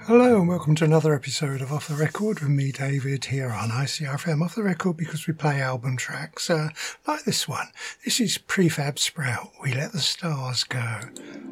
Hello and welcome to another episode of Off the Record with me, David, here on ICRFM. Off the Record because we play album tracks like this one. This is Prefab Sprout, We Let the Stars Go.